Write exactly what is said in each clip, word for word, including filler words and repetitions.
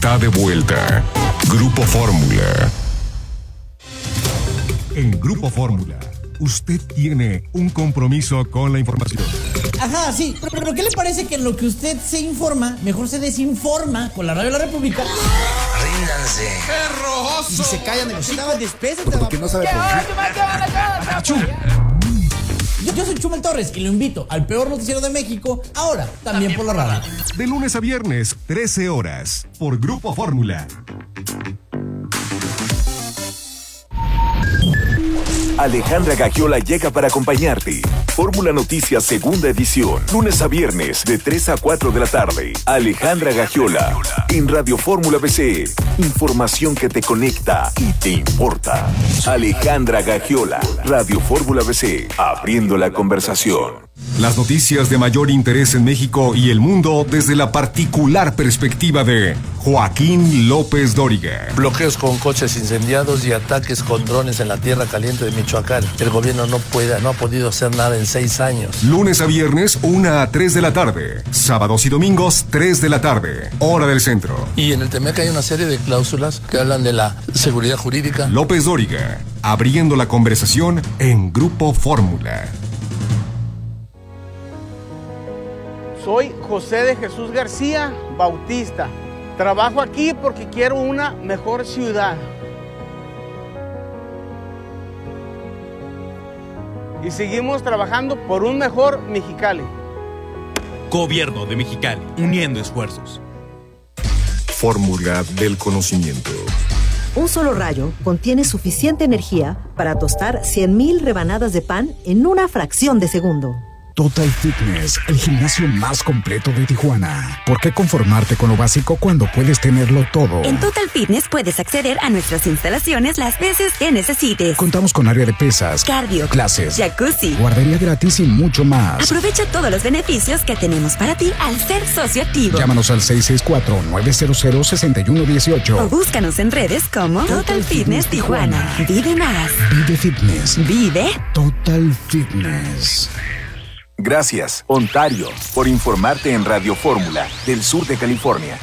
está de vuelta. Grupo Fórmula. En Grupo Fórmula, usted tiene un compromiso con la información. Ajá, sí, pero, pero ¿qué le parece que en lo que usted se informa, mejor se desinforma con la Radio de la República? Ríndanse. ¡Perroso! Y si se callan de los hijos, despésate. Porque no sabe por qué. Yo, yo soy Chumel Torres y lo invito al peor noticiero de México, ahora también, también por la radio. De lunes a viernes, trece horas, por Grupo Fórmula. Alejandra Gagiola llega para acompañarte. Fórmula Noticias Segunda Edición. Lunes a viernes de tres a cuatro de la tarde. Alejandra Gagiola en Radio Fórmula B C. Información que te conecta y te importa. Alejandra Gagiola, Radio Fórmula B C. Abriendo la conversación. Las noticias de mayor interés en México y el mundo desde la particular perspectiva de Joaquín López Dóriga. Bloqueos con coches incendiados y ataques con drones en la tierra caliente de Michoacán. El gobierno no puede, no ha podido hacer nada en seis años. Lunes a viernes, una a tres de la tarde. Sábados y domingos, tres de la tarde. Hora del centro. Y en el Temec hay una serie de cláusulas que hablan de la seguridad jurídica. López Dóriga, abriendo la conversación en Grupo Fórmula. Soy José de Jesús García Bautista. Trabajo aquí porque quiero una mejor ciudad. Y seguimos trabajando por un mejor Mexicali. Gobierno de Mexicali, uniendo esfuerzos. Fórmula del conocimiento. Un solo rayo contiene suficiente energía para tostar cien mil rebanadas de pan en una fracción de segundo. Total Fitness, el gimnasio más completo de Tijuana. ¿Por qué conformarte con lo básico cuando puedes tenerlo todo? En Total Fitness puedes acceder a nuestras instalaciones las veces que necesites. Contamos con área de pesas, cardio, clases, jacuzzi, guardería gratis y mucho más. Aprovecha todos los beneficios que tenemos para ti al ser socio activo. Llámanos al seis seis cuatro, nueve cero cero, seis uno uno ocho o búscanos en redes como Total, Total Fitness, Fitness Tijuana. Tijuana. Vive más. Vive Fitness. Vive Total Fitness. Gracias, Ontario, por informarte en Radio Fórmula del sur de California.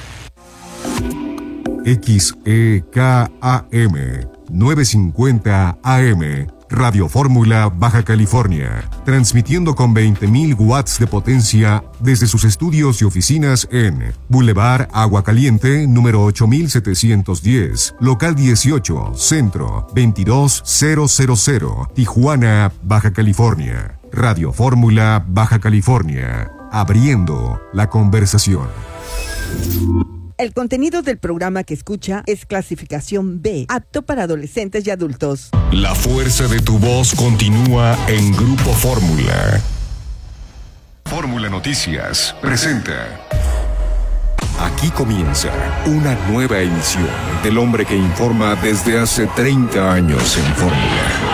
X E K A M novecientos cincuenta A M, Radio Fórmula Baja California, transmitiendo con veinte mil watts de potencia desde sus estudios y oficinas en Boulevard Agua Caliente, número ocho mil setecientos diez, local dieciocho, centro, veintidós mil, Tijuana, Baja California. Radio Fórmula Baja California, abriendo la conversación. El contenido del programa que escucha es clasificación B, apto para adolescentes y adultos. La fuerza de tu voz continúa en Grupo Fórmula. Fórmula Noticias presenta. Aquí comienza una nueva emisión del hombre que informa desde hace treinta años en Fórmula.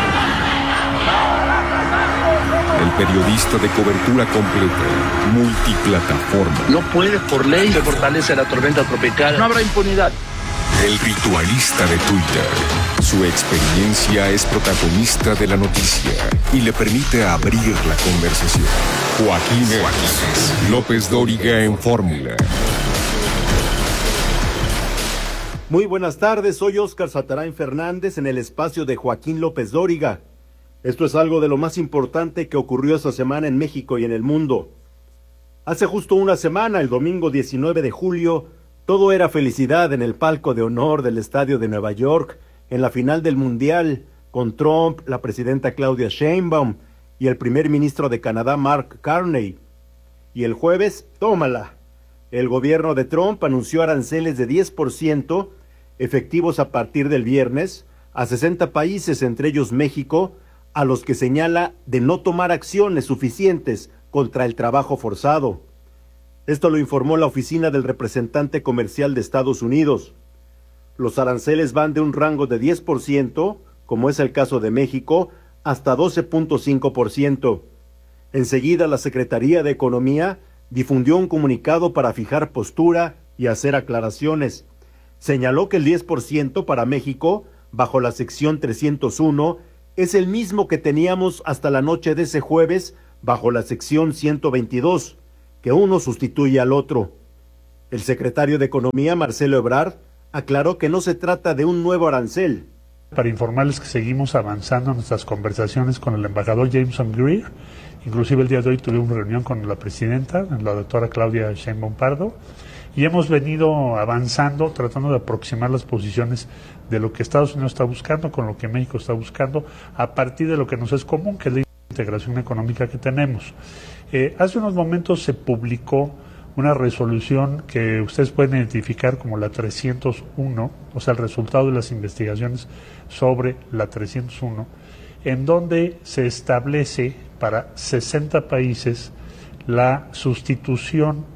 El periodista de cobertura completa, multiplataforma. No puede por ley se fortalece la tormenta tropical. No habrá impunidad. El ritualista de Twitter. Su experiencia es protagonista de la noticia y le permite abrir la conversación. Joaquín, Joaquín López Dóriga en Fórmula. Muy buenas tardes, soy Óscar Satarain Fernández en el espacio de Joaquín López Dóriga. Esto es algo de lo más importante que ocurrió esta semana en México y en el mundo. Hace justo una semana, el domingo diecinueve de julio, todo era felicidad en el palco de honor del estadio de Nueva York, en la final del Mundial, con Trump, la presidenta Claudia Sheinbaum y el primer ministro de Canadá, Mark Carney. Y el jueves, tómala. El gobierno de Trump anunció aranceles de diez por ciento, efectivos a partir del viernes, a sesenta países, entre ellos México, a los que señala de no tomar acciones suficientes contra el trabajo forzado. Esto lo informó la oficina del representante comercial de Estados Unidos. Los aranceles van de un rango de diez por ciento, como es el caso de México, hasta doce punto cinco por ciento. Enseguida la Secretaría de Economía difundió un comunicado para fijar postura y hacer aclaraciones. Señaló que el diez por ciento para México, bajo la sección trescientos uno, es el mismo que teníamos hasta la noche de ese jueves bajo la sección ciento veintidós, que uno sustituye al otro. El secretario de Economía, Marcelo Ebrard, aclaró que no se trata de un nuevo arancel. Para informarles que seguimos avanzando en nuestras conversaciones con el embajador Jameson Greer. Inclusive el día de hoy tuvimos una reunión con la presidenta, la doctora Claudia Sheinbaum Pardo, y hemos venido avanzando, tratando de aproximar las posiciones de lo que Estados Unidos está buscando con lo que México está buscando, a partir de lo que nos es común, que es la integración económica que tenemos. Eh, hace unos momentos se publicó una resolución que ustedes pueden identificar como la trescientos uno, o sea, el resultado de las investigaciones sobre la trescientos uno, en donde se establece para sesenta países la sustitución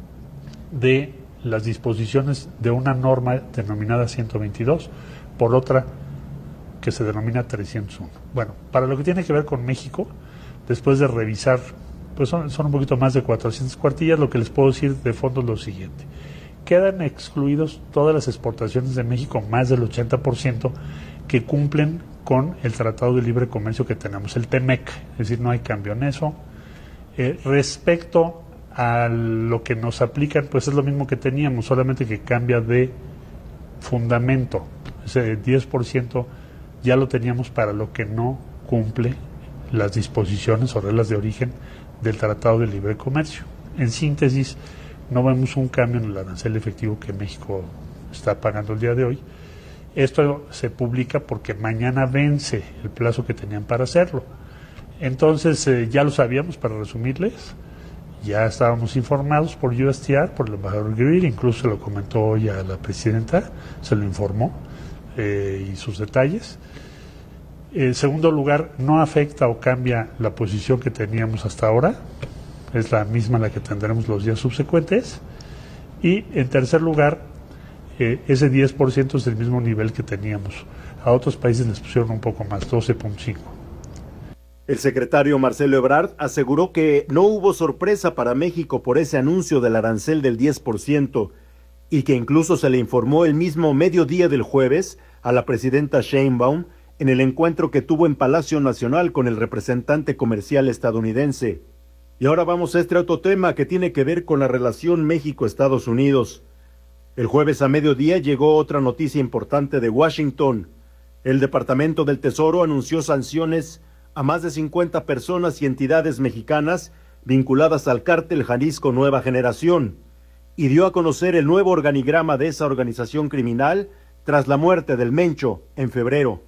de las disposiciones de una norma denominada ciento veintidós por otra que se denomina trescientos uno. Bueno, para lo que tiene que ver con México, después de revisar, pues son, son un poquito más de cuatrocientas cuartillas, lo que les puedo decir de fondo es lo siguiente. Quedan excluidos todas las exportaciones de México, más del ochenta por ciento, que cumplen con el Tratado de Libre Comercio que tenemos, el T M E C, es decir, no hay cambio en eso. Eh, respecto a lo que nos aplican, pues es lo mismo que teníamos, solamente que cambia de fundamento. Ese diez por ciento ya lo teníamos para lo que no cumple las disposiciones o reglas de origen del Tratado de Libre Comercio. En síntesis, no vemos un cambio en el arancel efectivo que México está pagando el día de hoy. Esto se publica porque mañana vence el plazo que tenían para hacerlo. Entonces, eh, ya lo sabíamos, para resumirles, ya estábamos informados por U S T R, por el embajador Greer, incluso se lo comentó hoy a la presidenta, se lo informó, eh, y sus detalles. En segundo lugar, no afecta o cambia la posición que teníamos hasta ahora, es la misma la que tendremos los días subsecuentes. Y en tercer lugar, eh, ese diez por ciento es del mismo nivel que teníamos. A otros países les pusieron un poco más, doce punto cinco. El secretario Marcelo Ebrard aseguró que no hubo sorpresa para México por ese anuncio del arancel del diez por ciento y que incluso se le informó el mismo mediodía del jueves a la presidenta Sheinbaum en el encuentro que tuvo en Palacio Nacional con el representante comercial estadounidense. Y ahora vamos a este otro tema que tiene que ver con la relación México-Estados Unidos. El jueves a mediodía llegó otra noticia importante de Washington. El Departamento del Tesoro anunció sanciones a más de cincuenta personas y entidades mexicanas vinculadas al cártel Jalisco Nueva Generación y dio a conocer el nuevo organigrama de esa organización criminal tras la muerte del Mencho en febrero.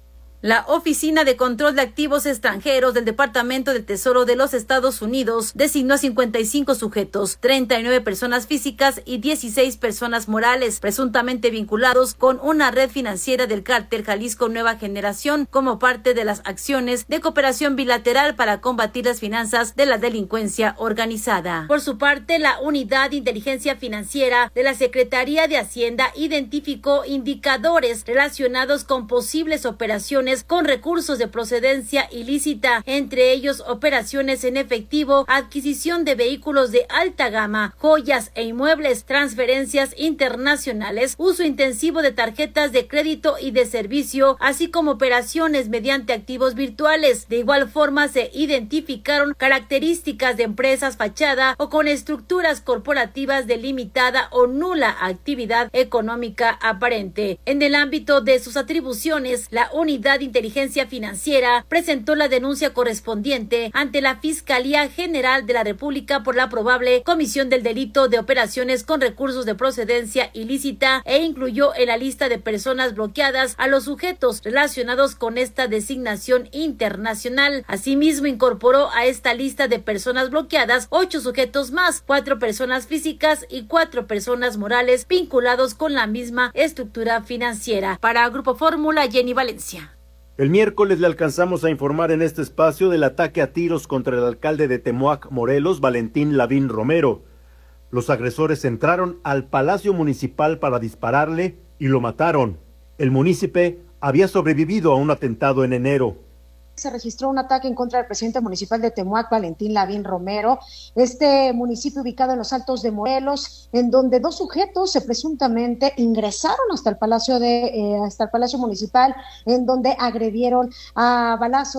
La Oficina de Control de Activos Extranjeros del Departamento del Tesoro de los Estados Unidos designó a cincuenta y cinco sujetos, treinta y nueve personas físicas y dieciséis personas morales, presuntamente vinculados con una red financiera del cártel Jalisco Nueva Generación como parte de las acciones de cooperación bilateral para combatir las finanzas de la delincuencia organizada. Por su parte, la Unidad de Inteligencia Financiera de la Secretaría de Hacienda identificó indicadores relacionados con posibles operaciones con recursos de procedencia ilícita, entre ellos operaciones en efectivo, adquisición de vehículos de alta gama, joyas e inmuebles, transferencias internacionales, uso intensivo de tarjetas de crédito y de servicio, así como operaciones mediante activos virtuales. De igual forma, se identificaron características de empresas fachada o con estructuras corporativas de limitada o nula actividad económica aparente. En el ámbito de sus atribuciones, la unidad de inteligencia financiera presentó la denuncia correspondiente ante la Fiscalía General de la República por la probable comisión del delito de operaciones con recursos de procedencia ilícita e incluyó en la lista de personas bloqueadas a los sujetos relacionados con esta designación internacional. Asimismo, incorporó a esta lista de personas bloqueadas ocho sujetos más, cuatro personas físicas y cuatro personas morales vinculados con la misma estructura financiera. Para Grupo Fórmula, Jenny Valencia. El miércoles le alcanzamos a informar en este espacio del ataque a tiros contra el alcalde de Temoac, Morelos, Valentín Lavín Romero. Los agresores entraron al Palacio Municipal para dispararle y lo mataron. El munícipe había sobrevivido a un atentado en enero. Se registró un ataque en contra del presidente municipal de Temoac, Valentín Lavín Romero, este municipio ubicado en los Altos de Morelos, en donde dos sujetos se presuntamente ingresaron hasta el Palacio de eh, hasta el Palacio Municipal, en donde agredieron a balazos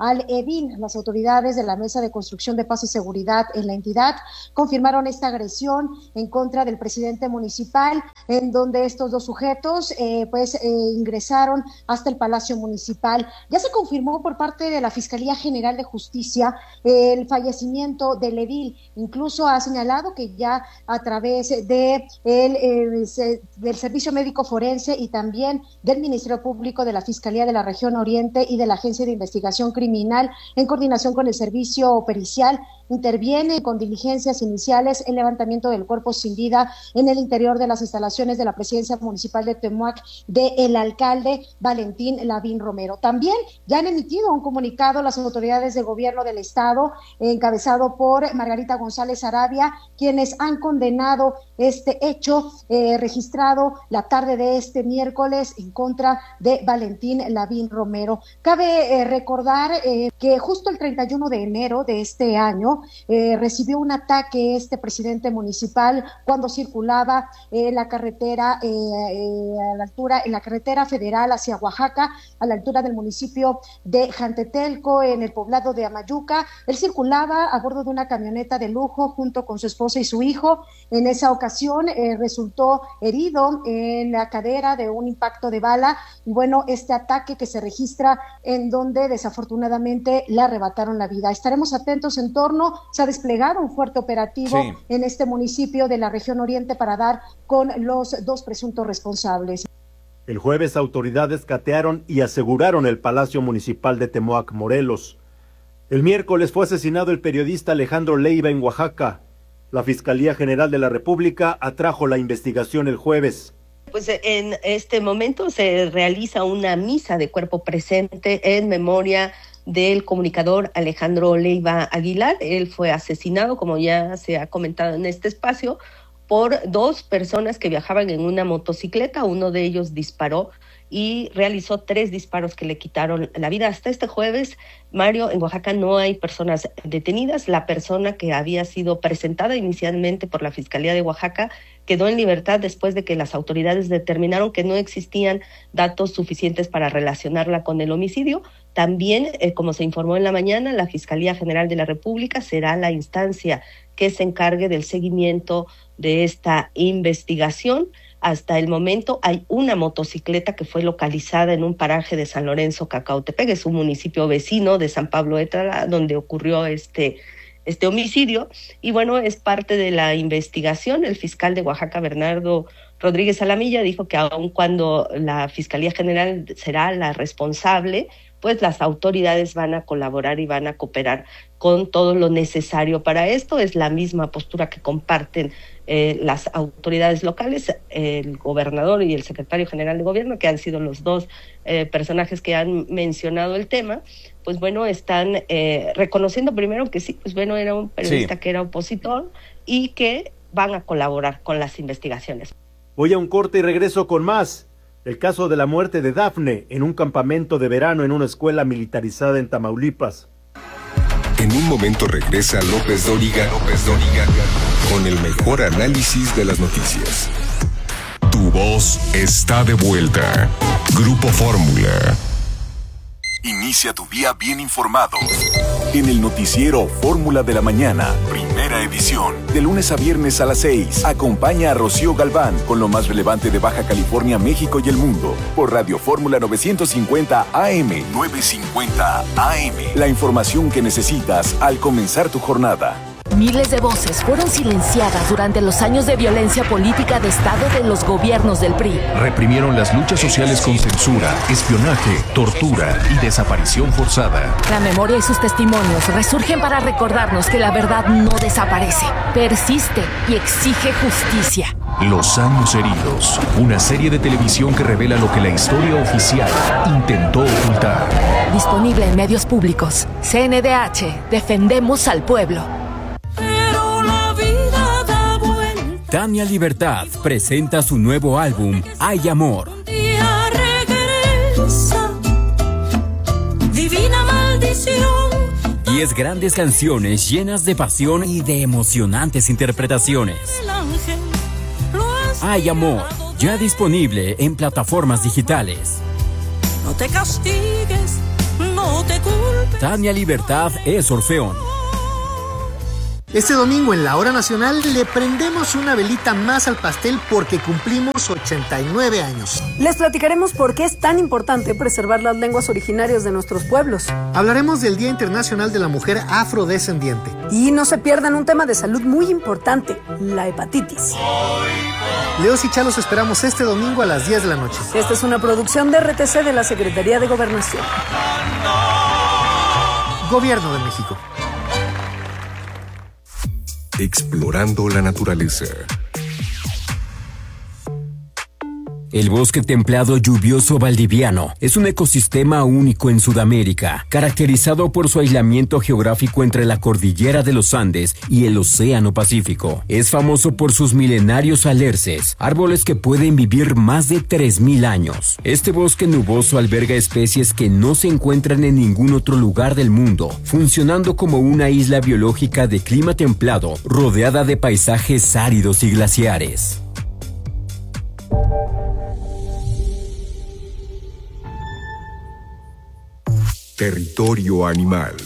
al edil. Las autoridades de la Mesa de Construcción de Paz y Seguridad en la entidad confirmaron esta agresión en contra del presidente municipal, en donde estos dos sujetos eh, pues eh, ingresaron hasta el Palacio Municipal. Ya se confirmó por parte de la Fiscalía General de Justicia eh, el fallecimiento del edil. Incluso ha señalado que ya a través de el, eh, del Servicio Médico Forense y también del Ministerio Público, de la Fiscalía de la Región Oriente y de la Agencia de Investigación Criminal, en coordinación con el Servicio Pericial, interviene con diligencias iniciales el levantamiento del cuerpo sin vida en el interior de las instalaciones de la Presidencia Municipal de Temuac del alcalde Valentín Lavín Romero. También ya han emitido un comunicado las autoridades de gobierno del estado, encabezado por Margarita González Arabia, quienes han condenado este hecho eh, registrado la tarde de este miércoles en contra de Valentín Lavín Romero. Cabe eh, recordar eh, que justo el treinta y uno de enero de este año eh, recibió un ataque este presidente municipal cuando circulaba en eh, la carretera eh, eh, a la altura en la carretera federal hacia Oaxaca, a la altura del municipio de Jantetelco, en el poblado de Amayuca. Él circulaba a bordo de una camioneta de lujo junto con su esposa y su hijo. En esa ocasión eh, resultó herido en la cadera de un impacto de bala. Y bueno, este ataque que se registra en donde desafortunadamente le arrebataron la vida. Estaremos atentos en torno, se ha desplegado un fuerte operativo sí. en este municipio de la región oriente para dar con los dos presuntos responsables. El jueves autoridades catearon y aseguraron el Palacio Municipal de Temoac, Morelos. El miércoles fue asesinado el periodista Alejandro Leiva en Oaxaca. La Fiscalía General de la República atrajo la investigación el jueves. Pues en este momento se realiza una misa de cuerpo presente en memoria del comunicador Alejandro Leiva Aguilar. Él fue asesinado, como ya se ha comentado en este espacio, por dos personas que viajaban en una motocicleta. Uno de ellos disparó y realizó tres disparos que le quitaron la vida. Hasta este jueves, Mario, en Oaxaca no hay personas detenidas. La persona que había sido presentada inicialmente por la Fiscalía de Oaxaca quedó en libertad después de que las autoridades determinaron que no existían datos suficientes para relacionarla con el homicidio. También, eh, como se informó en la mañana, la Fiscalía General de la República será la instancia que se encargue del seguimiento de esta investigación. Hasta el momento hay una motocicleta que fue localizada en un paraje de San Lorenzo, Cacautepec, es un municipio vecino de San Pablo Étala, donde ocurrió este, este homicidio. Y bueno, es parte de la investigación. El fiscal de Oaxaca, Bernardo Rodríguez Alamilla, dijo que aun cuando la Fiscalía General será la responsable, pues las autoridades van a colaborar y van a cooperar con todo lo necesario para esto. Es la misma postura que comparten eh, las autoridades locales, el gobernador y el secretario general de gobierno, que han sido los dos eh, personajes que han mencionado el tema. Pues bueno, están eh, reconociendo primero que sí, pues bueno, era un periodista sí. que era opositor y que van a colaborar con las investigaciones. Voy a un corte y regreso con más. El caso de la muerte de Dafne en un campamento de verano en una escuela militarizada en Tamaulipas. En un momento regresa López Dóriga, López Dóriga, con el mejor análisis de las noticias. Tu voz está de vuelta. Grupo Fórmula. Inicia tu día bien informado. En el noticiero Fórmula de la Mañana, primera edición, de lunes a viernes a las seis. Acompaña a Rocío Galván con lo más relevante de Baja California, México y el mundo. Por Radio Fórmula novecientos cincuenta A M. novecientos cincuenta A M. La información que necesitas al comenzar tu jornada. Miles de voces fueron silenciadas durante los años de violencia política de Estado de los gobiernos del P R I. Reprimieron las luchas sociales con censura, espionaje, tortura y desaparición forzada. La memoria y sus testimonios resurgen para recordarnos que la verdad no desaparece, persiste y exige justicia. Los años heridos, una serie de televisión que revela lo que la historia oficial intentó ocultar. Disponible en medios públicos. C N D H, defendemos al pueblo. Tania Libertad presenta su nuevo álbum, Hay Amor. Regresa, divina maldición. Diez grandes canciones llenas de pasión y de emocionantes interpretaciones. Hay Amor, ya disponible en plataformas digitales. No te castigues, no te culpo. Tania Libertad es Orfeón. Este domingo en la Hora Nacional le prendemos una velita más al pastel porque cumplimos ochenta y nueve años. Les platicaremos por qué es tan importante preservar las lenguas originarias de nuestros pueblos. Hablaremos del Día Internacional de la Mujer Afrodescendiente. Y no se pierdan un tema de salud muy importante, la hepatitis. Leos y Chalos esperamos este domingo a las diez de la noche. Esta es una producción de R T C de la Secretaría de Gobernación. Gobierno de México. Explorando la naturaleza. El bosque templado lluvioso valdiviano es un ecosistema único en Sudamérica, caracterizado por su aislamiento geográfico entre la cordillera de los Andes y el Océano Pacífico. Es famoso por sus milenarios alerces, árboles que pueden vivir más de tres mil años. Este bosque nuboso alberga especies que no se encuentran en ningún otro lugar del mundo, funcionando como una isla biológica de clima templado, rodeada de paisajes áridos y glaciares. Territorio animal.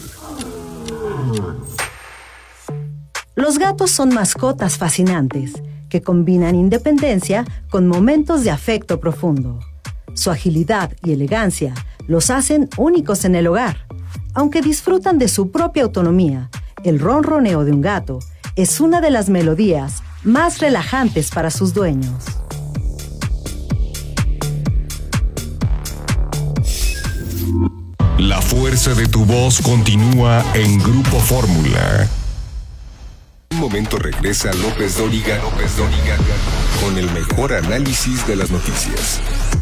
Los gatos son mascotas fascinantes que combinan independencia con momentos de afecto profundo. Su agilidad y elegancia los hacen únicos en el hogar. Aunque disfrutan de su propia autonomía, el ronroneo de un gato es una de las melodías más relajantes para sus dueños. La fuerza de tu voz continúa en Grupo Fórmula. Un momento regresa López Dóriga, López Dóriga con el mejor análisis de las noticias.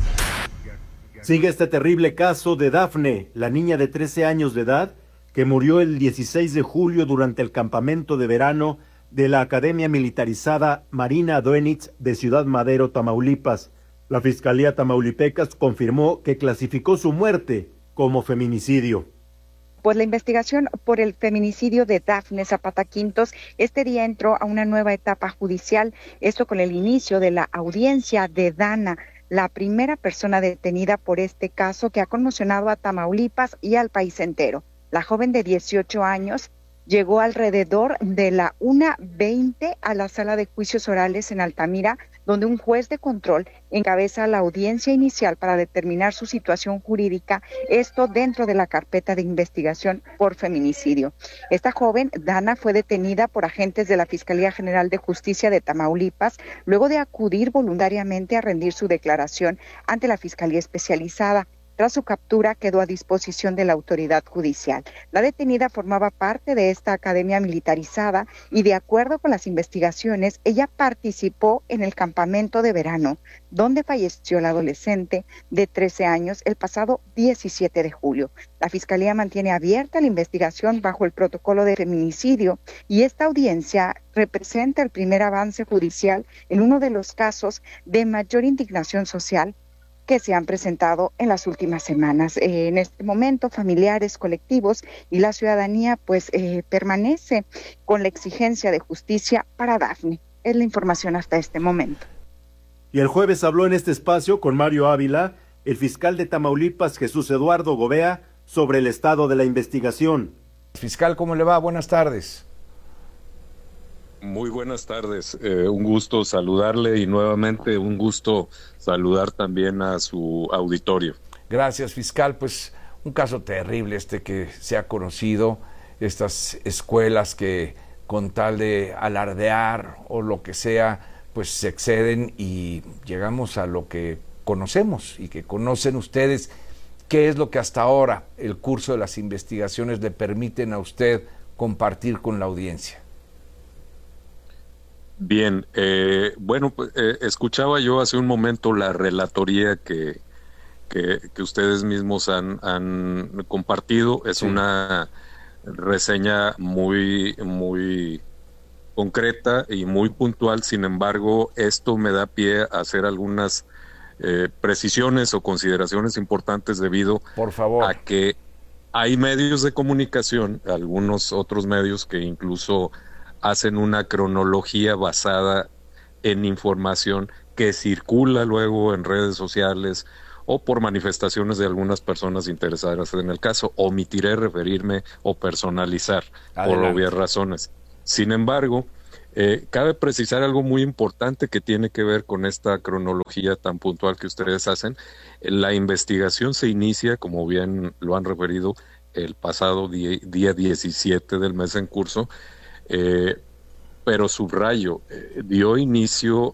Sigue este terrible caso de Dafne, la niña de trece años de edad que murió el dieciséis de julio durante el campamento de verano de la Academia Militarizada Marina Doenitz de Ciudad Madero, Tamaulipas. La Fiscalía Tamaulipeca confirmó que clasificó su muerte como feminicidio. Pues la investigación por el feminicidio de Dafne Zapata Quintos este día entró a una nueva etapa judicial, esto con el inicio de la audiencia de Dana, la primera persona detenida por este caso que ha conmocionado a Tamaulipas y al país entero. La joven de dieciocho años llegó alrededor de la una veinte a la sala de juicios orales en Altamira, donde un juez de control encabeza la audiencia inicial para determinar su situación jurídica, esto dentro de la carpeta de investigación por feminicidio. Esta joven, Dana, fue detenida por agentes de la Fiscalía General de Justicia de Tamaulipas, luego de acudir voluntariamente a rendir su declaración ante la Fiscalía Especializada. Tras su captura, quedó a disposición de la autoridad judicial. La detenida formaba parte de esta academia militarizada y, de acuerdo con las investigaciones, ella participó en el campamento de verano, donde falleció la adolescente de trece años el pasado diecisiete de julio. La Fiscalía mantiene abierta la investigación bajo el protocolo de feminicidio y esta audiencia representa el primer avance judicial en uno de los casos de mayor indignación social que se han presentado en las últimas semanas. Eh, en este momento, familiares, colectivos y la ciudadanía pues eh, permanece con la exigencia de justicia para Dafne. Es la información hasta este momento. Y el jueves habló en este espacio con Mario Ávila, el fiscal de Tamaulipas, Jesús Eduardo Gobea, sobre el estado de la investigación. Fiscal, ¿cómo le va? Buenas tardes. Muy buenas tardes, eh, un gusto saludarle y nuevamente un gusto saludar también a su auditorio. Gracias, fiscal. Pues un caso terrible este que se ha conocido, estas escuelas que con tal de alardear o lo que sea, pues se exceden y llegamos a lo que conocemos y que conocen ustedes. ¿Qué es lo que hasta ahora el curso de las investigaciones le permiten a usted compartir con la audiencia? Bien, eh, bueno, pues, eh, escuchaba yo hace un momento la relatoría que, que, que ustedes mismos han, han compartido. Es sí. Una reseña muy, muy concreta y muy puntual. Sin embargo, esto me da pie a hacer algunas eh, precisiones o consideraciones importantes debido Por favor. a que hay medios de comunicación, algunos otros medios que incluso hacen una cronología basada en información que circula luego en redes sociales o por manifestaciones de algunas personas interesadas en el caso. Omitiré referirme o personalizar Adelante. Por obvias razones. Sin embargo, eh, cabe precisar algo muy importante que tiene que ver con esta cronología tan puntual que ustedes hacen. La investigación se inicia, como bien lo han referido, el pasado día, día diecisiete del mes en curso, eh, pero subrayo, eh, dio inicio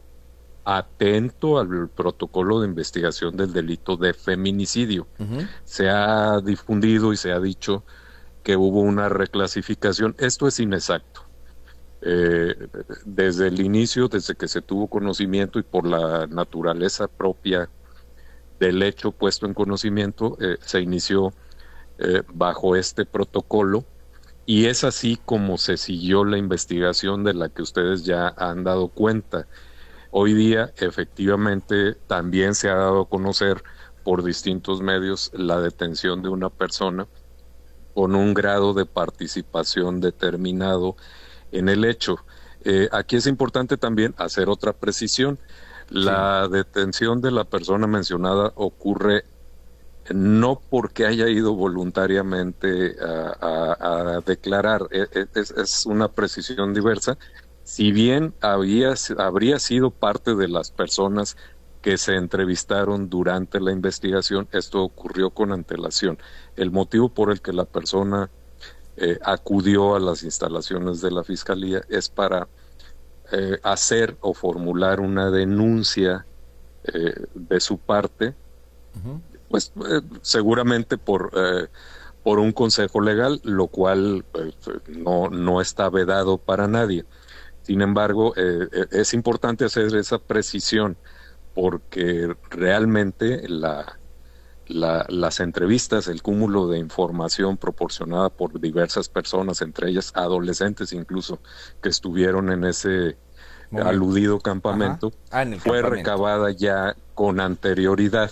atento al protocolo de investigación del delito de feminicidio. Uh-huh. Se ha difundido y se ha dicho que hubo una reclasificación. Esto es inexacto. Eh, desde el inicio, desde que se tuvo conocimiento y por la naturaleza propia del hecho puesto en conocimiento, eh, se inició eh, bajo este protocolo, y es así como se siguió la investigación de la que ustedes ya han dado cuenta. Hoy día, efectivamente, también se ha dado a conocer por distintos medios la detención de una persona con un grado de participación determinado en el hecho. Eh, aquí es importante también hacer otra precisión. La sí. detención de la persona mencionada ocurre no porque haya ido voluntariamente a, a, a declarar, es, es una precisión diversa. Si bien había, habría sido parte de las personas que se entrevistaron durante la investigación, esto ocurrió con antelación. El motivo por el que la persona eh, acudió a las instalaciones de la Fiscalía es para eh, hacer o formular una denuncia eh, de su parte, uh-huh. pues eh, seguramente por... Eh, por un consejo legal, lo cual eh, no, no está vedado para nadie. Sin embargo, eh, es importante hacer esa precisión porque realmente la, la, las entrevistas, el cúmulo de información proporcionada por diversas personas, entre ellas adolescentes incluso, que estuvieron en ese Momento. aludido campamento, ah, fue campamento. recabada ya con anterioridad.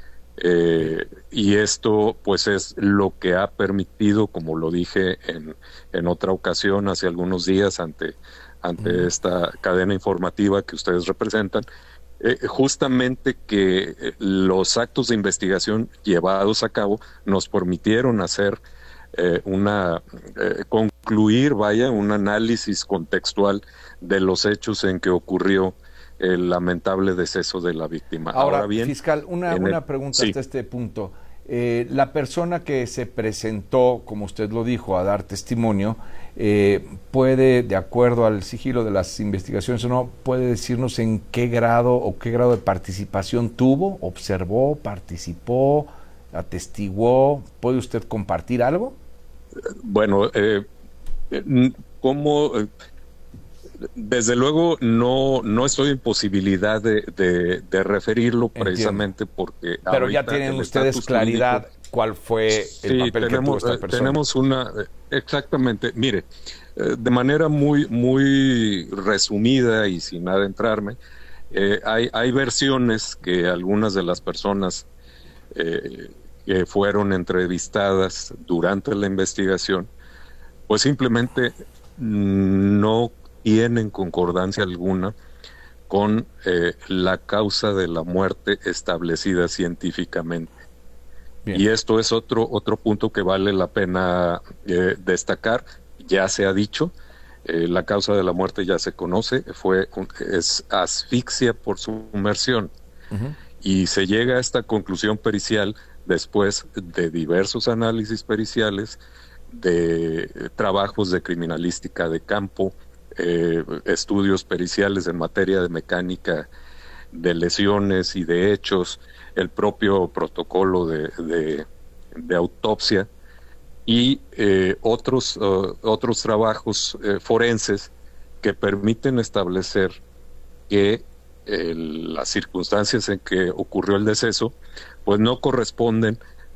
Eh, y esto pues es lo que ha permitido, como lo dije en, en otra ocasión hace algunos días ante ante uh-huh. esta cadena informativa que ustedes representan, eh, justamente que eh, los actos de investigación llevados a cabo nos permitieron hacer eh, una, eh, concluir, vaya, un análisis contextual de los hechos en que ocurrió el lamentable deceso de la víctima. Ahora, Ahora bien, fiscal, una, una el, pregunta sí. hasta este punto. Eh, la persona que se presentó, como usted lo dijo, a dar testimonio, eh, puede, de acuerdo al sigilo de las investigaciones o no, puede decirnos en qué grado o qué grado de participación tuvo, observó, participó, atestiguó. ¿Puede usted compartir algo? Bueno, eh, ¿cómo...? Desde luego no no estoy en posibilidad de, de, de referirlo. Entiendo. Precisamente porque... Pero ya tienen ustedes claridad jurídico, cuál fue el sí, papel tenemos, que tuvo esta persona. Tenemos una... Exactamente. Mire, de manera muy muy resumida y sin adentrarme, eh, hay, hay versiones que algunas de las personas eh, que fueron entrevistadas durante la investigación, pues simplemente no tienen concordancia alguna con eh, la causa de la muerte establecida científicamente. Bien. Y esto es otro otro punto que vale la pena eh, destacar. Ya se ha dicho, eh, la causa de la muerte ya se conoce, fue es asfixia por sumersión. Uh-huh. Y se llega a esta conclusión pericial después de diversos análisis periciales, de eh, trabajos de criminalística de campo, Eh, estudios periciales en materia de mecánica de lesiones y de hechos, el propio protocolo de, de, de autopsia y eh, otros, uh, otros trabajos eh, forenses que permiten establecer que eh, las circunstancias en que ocurrió el deceso pues no corresponden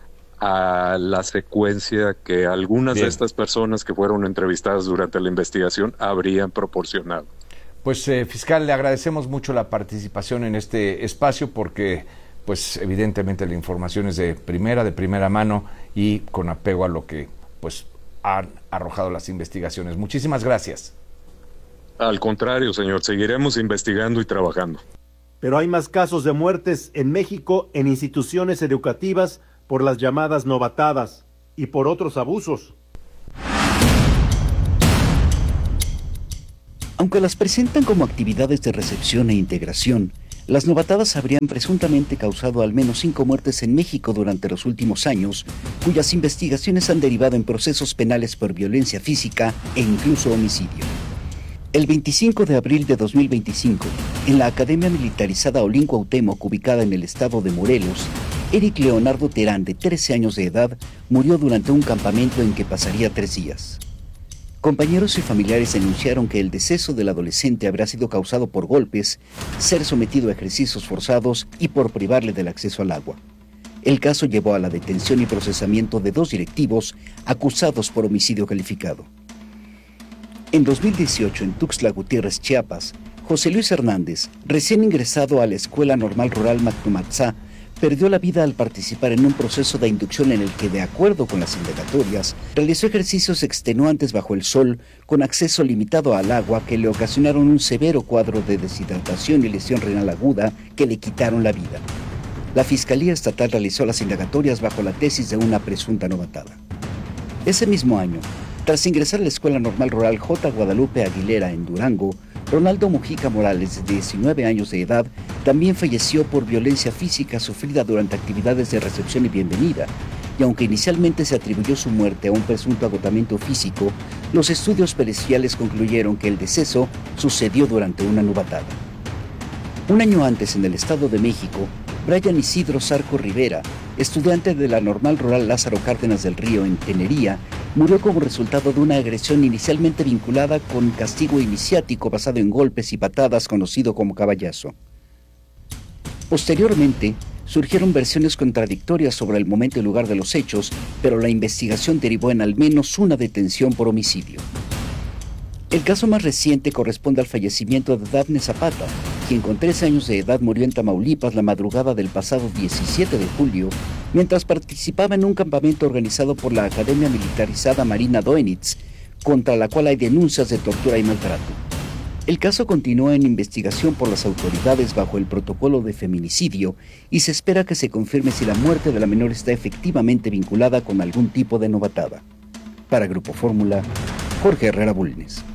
a la secuencia que algunas Bien. de estas personas que fueron entrevistadas durante la investigación habrían proporcionado. Pues eh, fiscal, le agradecemos mucho la participación en este espacio porque pues evidentemente la información es de primera, de primera mano y con apego a lo que pues han arrojado las investigaciones. Muchísimas gracias. Al contrario, señor, seguiremos investigando y trabajando. pero hay más casos de muertes en México en instituciones educativas por las llamadas novatadas y por otros abusos. Aunque las presentan como actividades de recepción e integración, las novatadas habrían presuntamente causado al menos cinco muertes en México durante los últimos años, cuyas investigaciones han derivado en procesos penales por violencia física e incluso homicidio. El veinticinco de abril de dos mil veinticinco, en la Academia Militarizada Olin Cuauhtémoc, ubicada en el estado de Morelos, Eric Leonardo Terán, de trece años de edad, murió durante un campamento en que pasaría tres días. Compañeros y familiares denunciaron que el deceso del adolescente habrá sido causado por golpes, ser sometido a ejercicios forzados y por privarle del acceso al agua. El caso llevó a la detención y procesamiento de dos directivos acusados por homicidio calificado. En dos mil dieciocho, en Tuxtla Gutiérrez, Chiapas, José Luis Hernández, recién ingresado a la Escuela Normal Rural Mactumatzá, perdió la vida al participar en un proceso de inducción en el que, de acuerdo con las indagatorias, realizó ejercicios extenuantes bajo el sol con acceso limitado al agua que le ocasionaron un severo cuadro de deshidratación y lesión renal aguda que le quitaron la vida. La Fiscalía Estatal realizó las indagatorias bajo la tesis de una presunta novatada. Ese mismo año, tras ingresar a la Escuela Normal Rural J. Guadalupe Aguilera en Durango, Ronaldo Mujica Morales, de diecinueve años de edad, también falleció por violencia física sufrida durante actividades de recepción y bienvenida, y aunque inicialmente se atribuyó su muerte a un presunto agotamiento físico, los estudios periciales concluyeron que el deceso sucedió durante una novatada. Un año antes, en el Estado de México, Brian Isidro Zarco Rivera, estudiante de la Normal Rural Lázaro Cárdenas del Río en Tenería, murió como resultado de una agresión inicialmente vinculada con castigo iniciático basado en golpes y patadas conocido como caballazo. Posteriormente, surgieron versiones contradictorias sobre el momento y lugar de los hechos, pero la investigación derivó en al menos una detención por homicidio. El caso más reciente corresponde al fallecimiento de Dafne Zapata, quien con trece años de edad murió en Tamaulipas la madrugada del pasado diecisiete de julio, mientras participaba en un campamento organizado por la Academia Militarizada Marina Doenitz, contra la cual hay denuncias de tortura y maltrato. El caso continúa en investigación por las autoridades bajo el protocolo de feminicidio y se espera que se confirme si la muerte de la menor está efectivamente vinculada con algún tipo de novatada. Para Grupo Fórmula, Jorge Herrera Bulnes.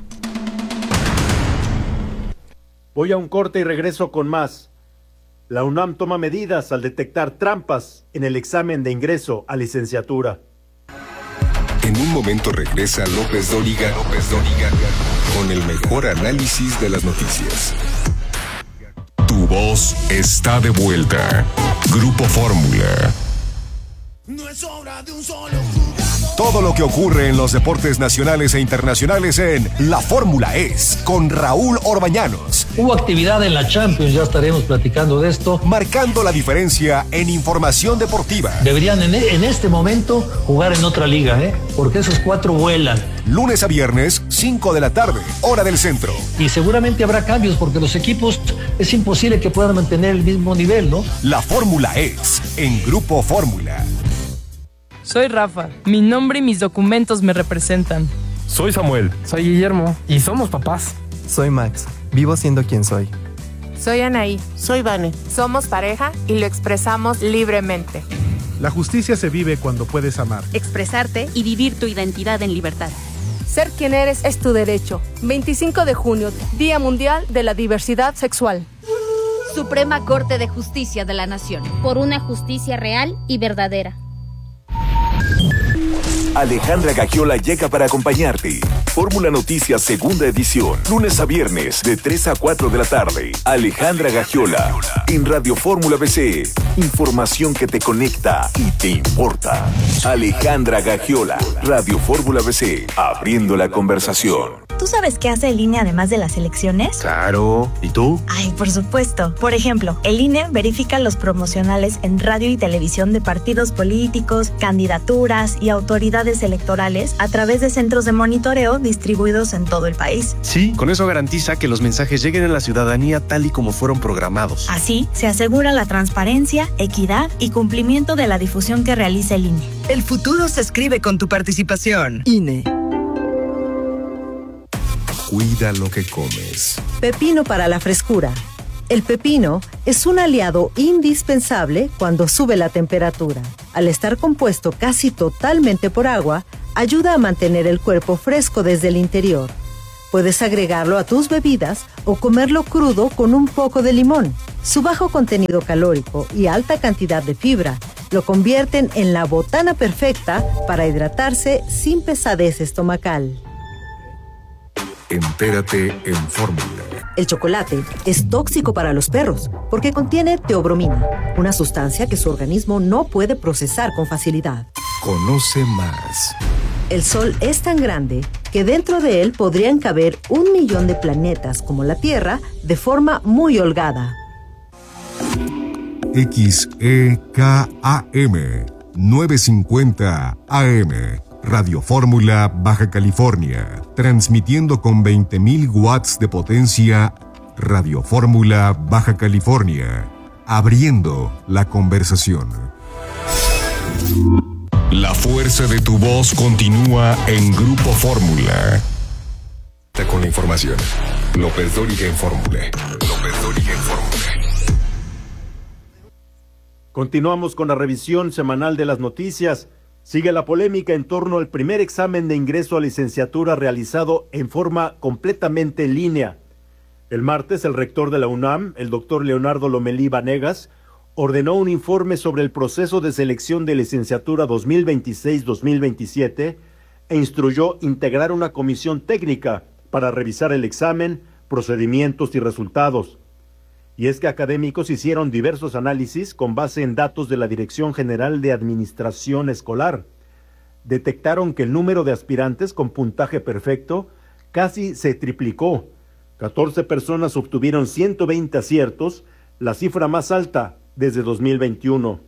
Voy a un corte y regreso con más. La UNAM toma medidas al detectar trampas en el examen de ingreso a licenciatura. En un momento regresa López Dóriga, López Dóriga, con el mejor análisis de las noticias. Tu voz está de vuelta. Grupo Fórmula. No es obra de un solo jugador. Todo lo que ocurre en los deportes nacionales e internacionales en La Fórmula es con Raúl Orbañanos. Hubo actividad en la Champions, ya estaremos platicando de esto. Marcando la diferencia en información deportiva. Deberían en, en este momento jugar en otra liga, ¿eh? Porque esos cuatro vuelan. Lunes a viernes, cinco de la tarde, hora del centro. Y seguramente habrá cambios porque los equipos es imposible que puedan mantener el mismo nivel, ¿no? La Fórmula es en Grupo Fórmula. Soy Rafa, mi nombre y mis documentos me representan. Soy Samuel. Soy Guillermo y somos papás. Soy Max, vivo siendo quien soy. Soy Anaí. Soy Vane. Somos pareja y lo expresamos libremente. La justicia se vive cuando puedes amar, expresarte y vivir tu identidad en libertad. Ser quien eres es tu derecho. veinticinco de junio, Día Mundial de la Diversidad Sexual. Suprema Corte de Justicia de la Nación. Por una justicia real y verdadera. Alejandra Gagiola llega para acompañarte. Fórmula Noticias Segunda Edición. Lunes a viernes de tres a cuatro de la tarde. Alejandra Gagiola en Radio Fórmula B C. Información que te conecta y te importa. Alejandra Gagiola, Radio Fórmula B C. Abriendo la conversación. ¿Tú sabes qué hace el I N E además de las elecciones? Claro. ¿Y tú? Ay, por supuesto. Por ejemplo, el I N E verifica los promocionales en radio y televisión de partidos políticos, candidaturas y autoridades electorales a través de centros de monitoreo distribuidos en todo el país. Sí, con eso garantiza que los mensajes lleguen a la ciudadanía tal y como fueron programados. Así, se asegura la transparencia, equidad y cumplimiento de la difusión que realiza el I N E. El futuro se escribe con tu participación. I N E. Cuida lo que comes. Pepino para la frescura. El pepino es un aliado indispensable cuando sube la temperatura. Al estar compuesto casi totalmente por agua, ayuda a mantener el cuerpo fresco desde el interior. Puedes agregarlo a tus bebidas o comerlo crudo con un poco de limón. Su bajo contenido calórico y alta cantidad de fibra lo convierten en la botana perfecta para hidratarse sin pesadez estomacal. Entérate en Fórmula. El chocolate es tóxico para los perros porque contiene teobromina, una sustancia que su organismo no puede procesar con facilidad. Conoce más. El Sol es tan grande que dentro de él podrían caber un millón de planetas como la Tierra de forma muy holgada. X E K A M novecientos cincuenta A M Radio Fórmula Baja California, transmitiendo con veinte mil watts de potencia. Radio Fórmula Baja California, abriendo la conversación. La fuerza de tu voz continúa en Grupo Fórmula. Con la información. López Dóriga en Fórmula. López Dóriga en Fórmula. Continuamos con la revisión semanal de las noticias. Sigue la polémica en torno al primer examen de ingreso a licenciatura realizado en forma completamente en línea. El martes, el rector de la UNAM, el doctor Leonardo Lomelí Vanegas, ordenó un informe sobre el proceso de selección de licenciatura dos mil veintiséis dos mil veintisiete e instruyó integrar una comisión técnica para revisar el examen, procedimientos y resultados. Y es que académicos hicieron diversos análisis con base en datos de la Dirección General de Administración Escolar. Detectaron que el número de aspirantes con puntaje perfecto casi se triplicó. catorce personas obtuvieron ciento veinte aciertos, la cifra más alta desde dos mil veintiuno.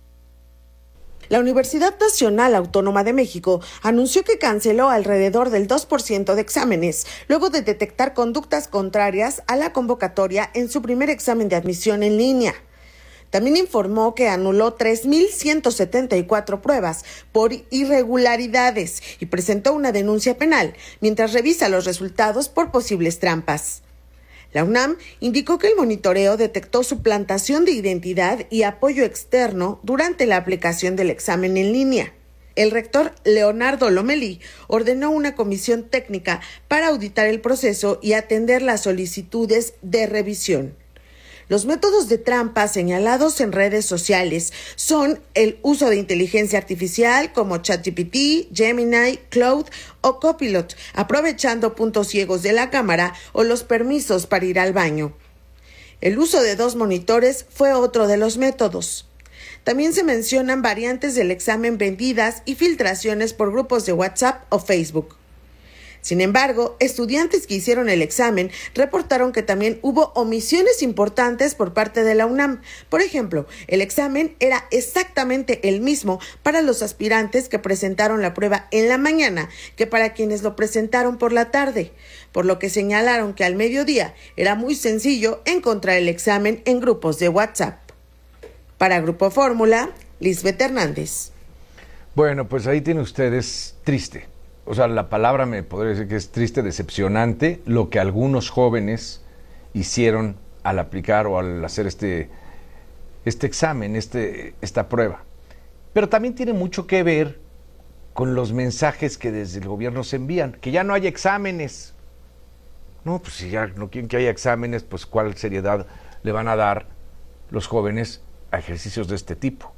La Universidad Nacional Autónoma de México anunció que canceló alrededor del dos por ciento de exámenes, luego de detectar conductas contrarias a la convocatoria en su primer examen de admisión en línea. También informó que anuló tres mil ciento setenta y cuatro pruebas por irregularidades y presentó una denuncia penal, mientras revisa los resultados por posibles trampas. La UNAM indicó que el monitoreo detectó suplantación de identidad y apoyo externo durante la aplicación del examen en línea. El rector Leonardo Lomelí ordenó una comisión técnica para auditar el proceso y atender las solicitudes de revisión. Los métodos de trampa señalados en redes sociales son el uso de inteligencia artificial como ChatGPT, Gemini, Claude o Copilot, aprovechando puntos ciegos de la cámara o los permisos para ir al baño. El uso de dos monitores fue otro de los métodos. También se mencionan variantes del examen vendidas y filtraciones por grupos de WhatsApp o Facebook. Sin embargo, estudiantes que hicieron el examen reportaron que también hubo omisiones importantes por parte de la UNAM. Por ejemplo, el examen era exactamente el mismo para los aspirantes que presentaron la prueba en la mañana que para quienes lo presentaron por la tarde, por lo que señalaron que al mediodía era muy sencillo encontrar el examen en grupos de WhatsApp. Para Grupo Fórmula, Lisbeth Hernández. Bueno, pues ahí tiene ustedes triste. O sea, la palabra me podría decir que es triste, decepcionante, lo que algunos jóvenes hicieron al aplicar o al hacer este, este examen, este, esta prueba. Pero también tiene mucho que ver con los mensajes que desde el gobierno se envían, que ya no hay exámenes. No, pues si ya no quieren que haya exámenes, pues ¿cuál seriedad le van a dar los jóvenes a ejercicios de este tipo?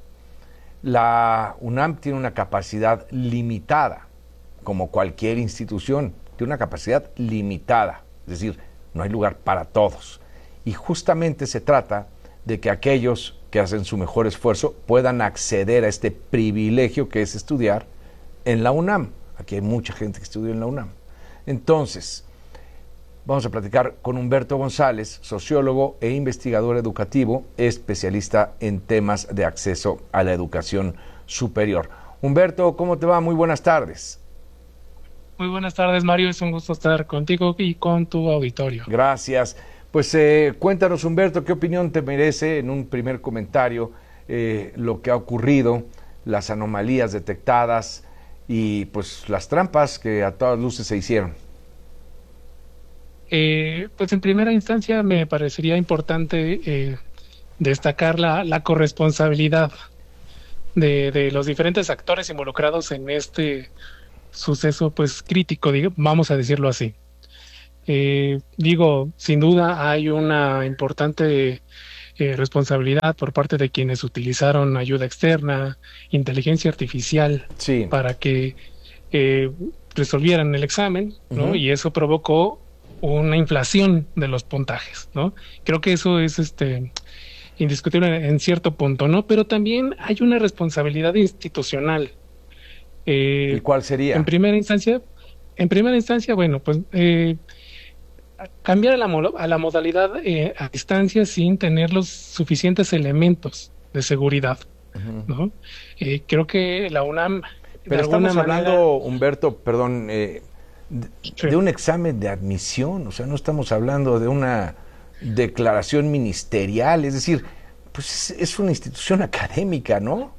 La UNAM tiene una capacidad limitada, como cualquier institución, tiene una capacidad limitada, es decir, no hay lugar para todos. Y justamente se trata de que aquellos que hacen su mejor esfuerzo puedan acceder a este privilegio que es estudiar en la UNAM. Aquí hay mucha gente que estudia en la UNAM. Entonces, vamos a platicar con Humberto González, sociólogo e investigador educativo, especialista en temas de acceso a la educación superior. Humberto, ¿cómo te va? Muy buenas tardes. Muy buenas tardes, Mario. Es un gusto estar contigo y con tu auditorio. Gracias. Pues eh, cuéntanos, Humberto, ¿qué opinión te merece en un primer comentario eh, lo que ha ocurrido, las anomalías detectadas y pues las trampas que a todas luces se hicieron? Eh, pues en primera instancia me parecería importante eh, destacar la, la corresponsabilidad de, de los diferentes actores involucrados en este suceso pues crítico, digo, vamos a decirlo así. Eh, digo, sin duda hay una importante eh, responsabilidad por parte de quienes utilizaron ayuda externa, inteligencia artificial, sí. para que eh, resolvieran el examen, ¿no? Uh-huh. Y eso provocó una inflación de los puntajes, ¿no? Creo que eso es este indiscutible en cierto punto, ¿no? Pero también hay una responsabilidad institucional. Eh, ¿Y cuál sería? En primera instancia, en primera instancia, bueno, pues eh, cambiar a la, a la modalidad eh, a distancia sin tener los suficientes elementos de seguridad, uh-huh. ¿no? Eh, creo que la UNAM... Pero estamos hablando, manera... Humberto, perdón, eh, de, sí. de un examen de admisión, o sea, no estamos hablando de una declaración ministerial, es decir, pues es, es una institución académica, ¿no?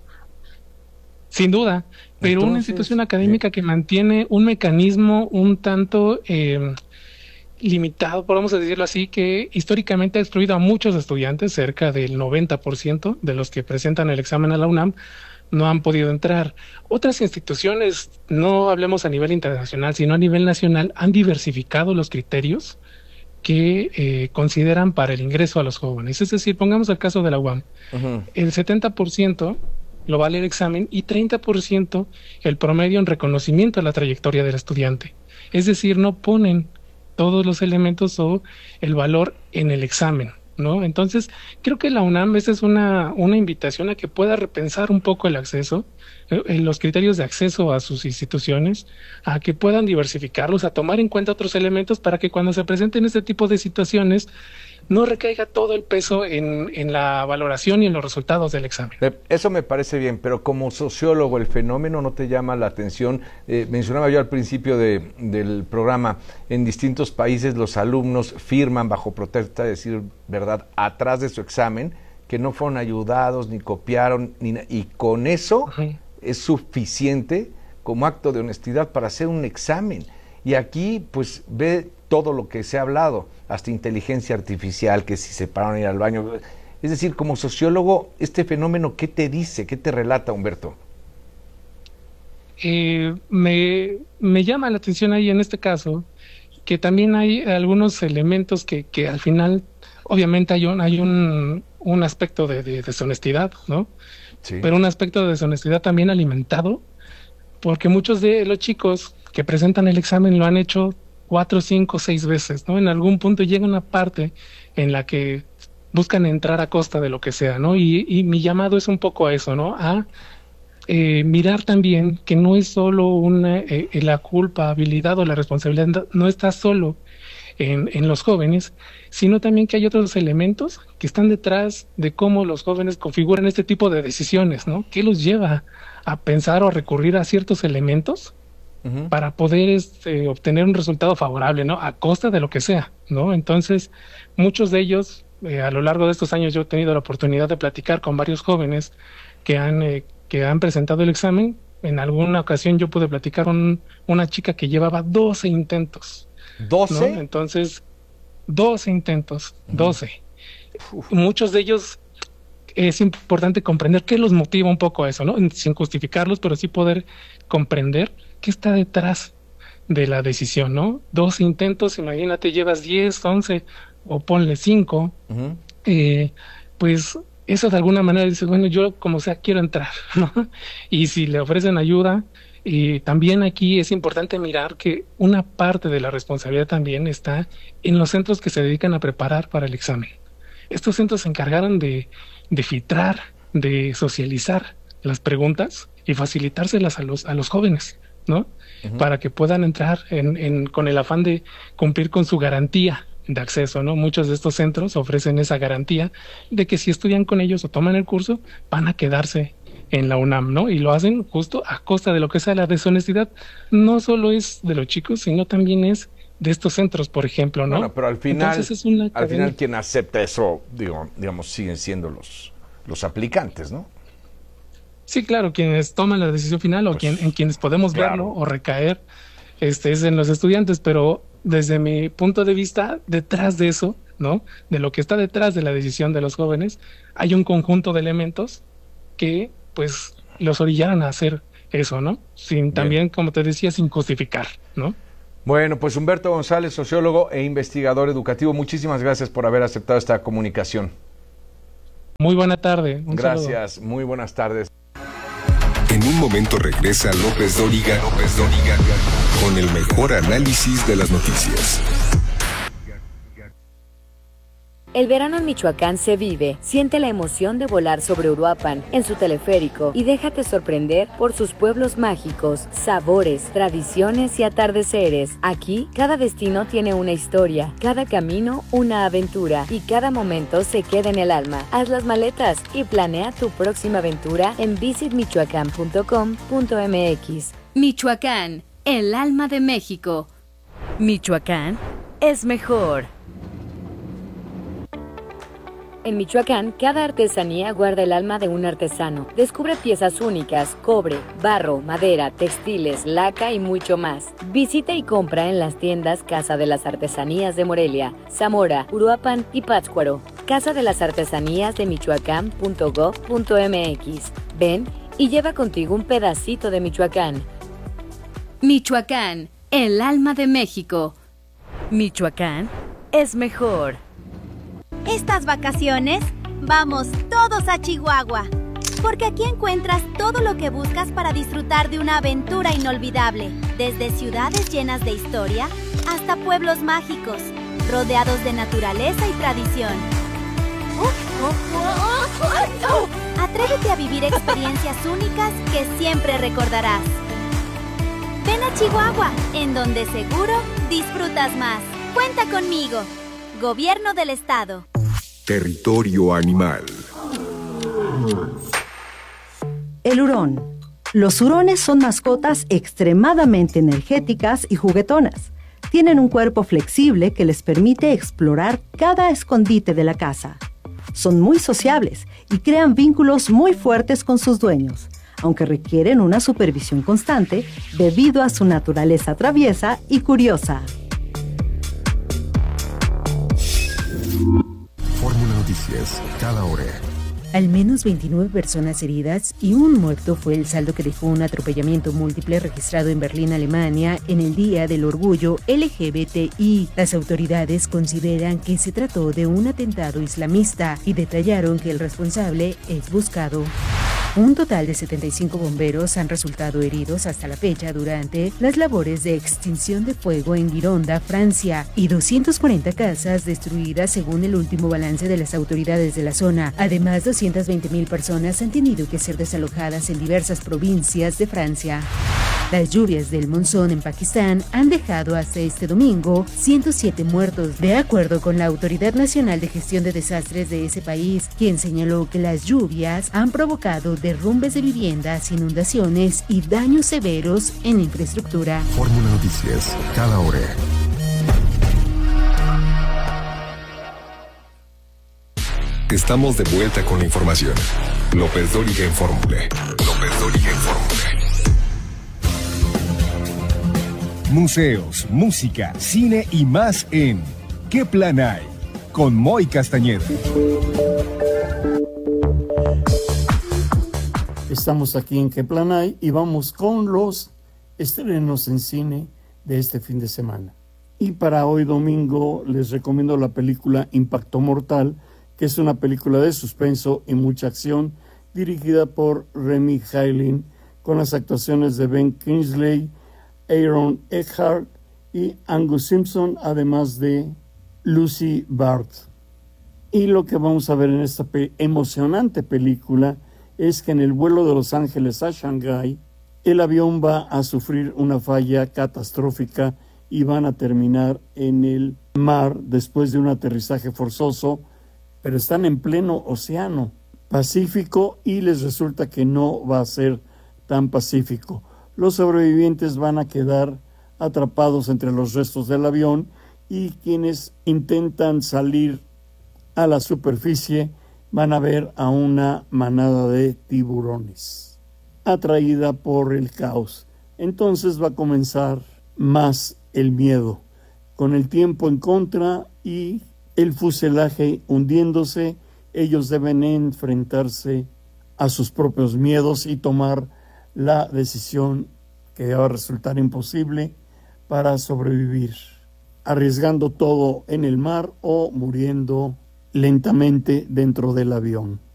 Sin duda, pero Entonces, una institución académica eh, que mantiene un mecanismo un tanto eh, limitado, podemos decirlo así, que históricamente ha excluido a muchos estudiantes, cerca del noventa por ciento de los que presentan el examen a la UNAM, no han podido entrar. Otras instituciones, no hablemos a nivel internacional, sino a nivel nacional, han diversificado los criterios que eh, consideran para el ingreso a los jóvenes. Es decir, pongamos el caso de la U A M. Uh-huh. El setenta por ciento lo vale el examen y treinta por ciento el promedio en reconocimiento a la trayectoria del estudiante. Es decir, no ponen todos los elementos o el valor en el examen, ¿no? Entonces, creo que la UNAM, esa es una, una invitación a que pueda repensar un poco el acceso, eh, los criterios de acceso a sus instituciones, a que puedan diversificarlos, a tomar en cuenta otros elementos para que cuando se presenten este tipo de situaciones no recaiga todo el peso en, en la valoración y en los resultados del examen. Eso me parece bien, pero como sociólogo, ¿el fenómeno no te llama la atención? Eh, mencionaba yo al principio de, del programa, en distintos países los alumnos firman bajo protesta, es decir, verdad, atrás de su examen, que no fueron ayudados, ni copiaron, ni y con eso uh-huh. es suficiente como acto de honestidad para hacer un examen. Y aquí, pues, ve todo lo que se ha hablado, hasta inteligencia artificial, que si se pararon a ir al baño. Es decir, como sociólogo, este fenómeno, ¿qué te dice? ¿Qué te relata, Humberto? Eh, me, me llama la atención ahí en este caso que también hay algunos elementos que, que al final, obviamente hay un, hay un, un aspecto de, de deshonestidad, ¿no? Sí. Pero un aspecto de deshonestidad también alimentado, porque muchos de los chicos que presentan el examen lo han hecho cuatro, cinco, seis veces, ¿no? En algún punto llega una parte en la que buscan entrar a costa de lo que sea, ¿no? Y, y mi llamado es un poco a eso, ¿no? A eh, mirar también que no es solo una, eh, la culpabilidad o la responsabilidad, no está solo en, en los jóvenes, sino también que hay otros elementos que están detrás de cómo los jóvenes configuran este tipo de decisiones, ¿no? ¿Qué los lleva a pensar o a recurrir a ciertos elementos Uh-huh. para poder este, obtener un resultado favorable, ¿no? A costa de lo que sea, ¿no? Entonces, muchos de ellos, eh, a lo largo de estos años yo he tenido la oportunidad de platicar con varios jóvenes que han, eh, que han presentado el examen. En alguna ocasión yo pude platicar con una chica que llevaba doce intentos. ¿doce? ¿No? Entonces, doce intentos, uh-huh. doce. Uf. Muchos de ellos es importante comprender qué los motiva un poco a eso, ¿no? Sin justificarlos, pero sí poder comprender qué está detrás de la decisión, ¿no? Dos intentos, imagínate, llevas diez, once o ponle cinco, uh-huh. eh, pues eso de alguna manera dice, bueno, yo como sea quiero entrar, ¿no? Y si le ofrecen ayuda, y también aquí es importante mirar que una parte de la responsabilidad también está en los centros que se dedican a preparar para el examen. Estos centros se encargaron de, de filtrar, de socializar las preguntas y facilitárselas a los, a los jóvenes, ¿no? Uh-huh. Para que puedan entrar en, en, con el afán de cumplir con su garantía de acceso, ¿no? Muchos de estos centros ofrecen esa garantía de que si estudian con ellos o toman el curso, van a quedarse en la UNAM, ¿no? Y lo hacen justo a costa de lo que sea. La deshonestidad no solo es de los chicos, sino también es de estos centros, por ejemplo, ¿no? Bueno, pero al final, es una al final quien acepta eso, digo, digamos, siguen siendo los, los aplicantes, ¿no? Sí, claro, quienes toman la decisión final o pues, quien, en quienes podemos claro. verlo o recaer este, es en los estudiantes, pero desde mi punto de vista, detrás de eso, ¿no? De lo que está detrás de la decisión de los jóvenes, hay un conjunto de elementos que, pues, los orillaron a hacer eso, ¿no? Sin también, como te decía, sin justificar, ¿no? Bueno, pues Humberto González, sociólogo e investigador educativo, muchísimas gracias por haber aceptado esta comunicación. Muy buena tarde. Un Gracias, saludo. Muy buenas tardes. En un momento regresa López Dóriga, López Dóriga con el mejor análisis de las noticias. El verano en Michoacán se vive. Siente la emoción de volar sobre Uruapan en su teleférico y déjate sorprender por sus pueblos mágicos, sabores, tradiciones y atardeceres. Aquí, cada destino tiene una historia, cada camino una aventura y cada momento se queda en el alma. Haz las maletas y planea tu próxima aventura en visit michoacán punto com punto m x. Michoacán, el alma de México. Michoacán es mejor. En Michoacán, cada artesanía guarda el alma de un artesano. Descubre piezas únicas, cobre, barro, madera, textiles, laca y mucho más. Visita y compra en las tiendas Casa de las Artesanías de Morelia, Zamora, Uruapan y Pátzcuaro. Casa de las Artesanías de michoacán punto gov punto m x. Ven y lleva contigo un pedacito de Michoacán. Michoacán, el alma de México. Michoacán es mejor. Estas vacaciones, vamos todos a Chihuahua, porque aquí encuentras todo lo que buscas para disfrutar de una aventura inolvidable, desde ciudades llenas de historia hasta pueblos mágicos, rodeados de naturaleza y tradición. Atrévete a vivir experiencias únicas que siempre recordarás. Ven a Chihuahua, en donde seguro disfrutas más. Cuenta conmigo. Gobierno del Estado. Territorio animal. El hurón. Los hurones son mascotas extremadamente energéticas y juguetonas. Tienen un cuerpo flexible que les permite explorar cada escondite de la casa. Son muy sociables y crean vínculos muy fuertes con sus dueños, aunque requieren una supervisión constante debido a su naturaleza traviesa y curiosa. Fórmula Noticias, cada hora. Al menos veintinueve personas heridas y un muerto fue el saldo que dejó un atropellamiento múltiple registrado en Berlín, Alemania, en el Día del Orgullo L G B T I. Las autoridades consideran que se trató de un atentado islamista y detallaron que el responsable es buscado. Un total de setenta y cinco bomberos han resultado heridos hasta la fecha durante las labores de extinción de fuego en Gironda, Francia, y doscientas cuarenta casas destruidas según el último balance de las autoridades de la zona. Además, doscientas veinte mil personas han tenido que ser desalojadas en diversas provincias de Francia. Las lluvias del monzón en Pakistán han dejado hasta este domingo ciento siete muertos, de acuerdo con la Autoridad Nacional de Gestión de Desastres de ese país, quien señaló que las lluvias han provocado derrumbes de viviendas, inundaciones y daños severos en la infraestructura. Fórmula Noticias, cada hora. Estamos de vuelta con la información. López Dóriga en Fórmula. López Dóriga en Fórmula. Museos, música, cine y más en ¿Qué plan hay? Con Moy Castañeda. Estamos aquí en ¿Qué plan hay? Y vamos con los estrenos en cine de este fin de semana. Y para hoy domingo les recomiendo la película Impacto Mortal, que es una película de suspenso y mucha acción, dirigida por Remy Hailin, con las actuaciones de Ben Kingsley, Aaron Eckhart y Angus Simpson, además de Lucy Bart. Y lo que vamos a ver en esta pe- emocionante película es que en el vuelo de Los Ángeles a Shanghái, el avión va a sufrir una falla catastrófica y van a terminar en el mar después de un aterrizaje forzoso, pero están en pleno océano Pacífico y les resulta que no va a ser tan pacífico. Los sobrevivientes van a quedar atrapados entre los restos del avión y quienes intentan salir a la superficie van a ver a una manada de tiburones atraída por el caos. Entonces va a comenzar más el miedo. Con el tiempo en contra y el fuselaje hundiéndose, ellos deben enfrentarse a sus propios miedos y tomar la decisión que va a resultar imposible para sobrevivir, arriesgando todo en el mar o muriendo lentamente dentro del avión.